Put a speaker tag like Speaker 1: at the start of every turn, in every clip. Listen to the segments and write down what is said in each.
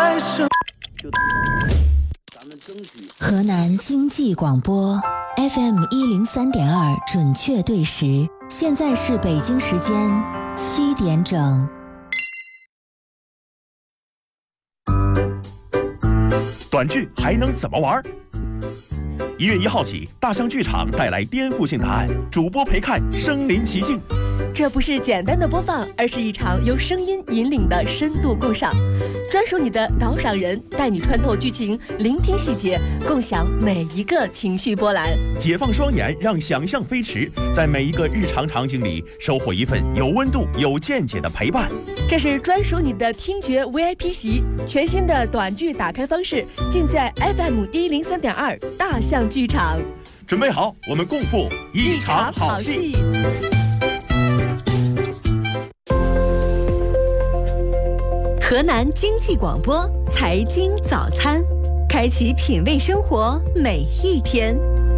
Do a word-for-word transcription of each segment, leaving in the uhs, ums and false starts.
Speaker 1: 来生。
Speaker 2: 河南经济广播 F M 一零三点二准确对时，现在是北京时间七点整。
Speaker 3: 短剧还能怎么玩？一月一号起，大象剧场带来颠覆性答案，主播陪看身临其境。
Speaker 4: 这不是简单的播放，而是一场由声音引领的深度共赏。专属你的导赏人，带你穿透剧情，聆听细节，共享每一个情绪波澜。
Speaker 3: 解放双眼，让想象飞驰，在每一个日常场景里收获一份有温度、有见解的陪伴。
Speaker 4: 这是专属你的听觉 V I P 席，全新的短剧打开方式，尽在 F M 一零三点二大象剧场。
Speaker 3: 准备好，我们共赴一场好戏。
Speaker 5: 河南经济广播财经早餐，开启品味生活每一天。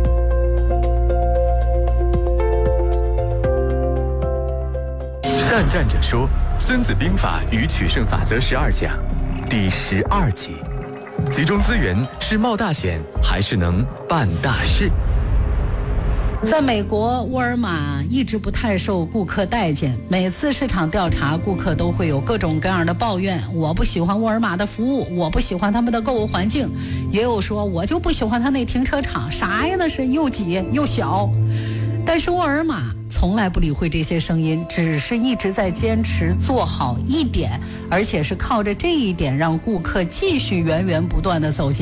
Speaker 6: 善战者说，《孙子兵法·与取胜法则十二讲》第十二集：集中资源是冒大险，还是能办大事？
Speaker 7: 在美国，沃尔玛一直不太受顾客待见。每次市场调查，顾客都会有各种各样的抱怨：我不喜欢沃尔玛的服务，我不喜欢他们的购物环境，也有说我就不喜欢他那停车场，啥呀那是又挤又小。但是沃尔玛从来不理会这些声音，只是一直在坚持做好一点，而且是靠着这一点让顾客继续源源不断地走进